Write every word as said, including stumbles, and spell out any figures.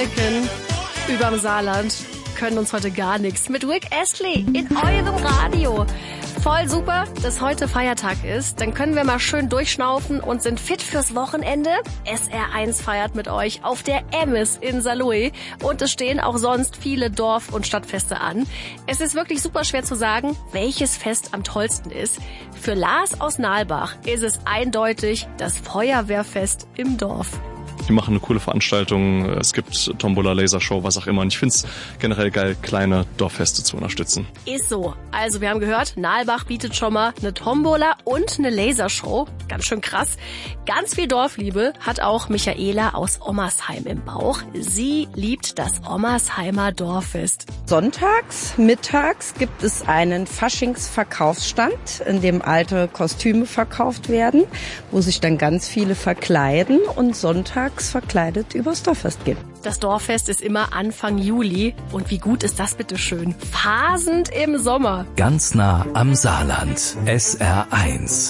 Wolken überm Saarland können uns heute gar nichts. Mit Rick Astley in eurem Radio. Voll super, dass heute Feiertag ist. Dann können wir mal schön durchschnaufen und sind fit fürs Wochenende. S R eins feiert mit euch auf der Emmis in Saarlouis. Und es stehen auch sonst viele Dorf- und Stadtfeste an. Es ist wirklich super schwer zu sagen, welches Fest am tollsten ist. Für Lars aus Nalbach ist es eindeutig das Feuerwehrfest im Dorf. Die machen eine coole Veranstaltung, es gibt Tombola, Lasershow, was auch immer. Und ich finde es generell geil, kleine Dorffeste zu unterstützen. Ist so. Also wir haben gehört, Nalbach bietet schon mal eine Tombola und eine Lasershow. Ganz schön krass. Ganz viel Dorfliebe hat auch Michaela aus Ommersheim im Bauch. Sie liebt das Ommersheimer Dorffest. Sonntags, mittags gibt es einen Faschingsverkaufsstand, in dem alte Kostüme verkauft werden, wo sich dann ganz viele verkleiden und sonntags verkleidet übers Dorffest gehen. Das Dorffest ist immer Anfang Juli. Und wie gut ist das bitte schön? Phasend im Sommer. Ganz nah am Saarland. S R eins.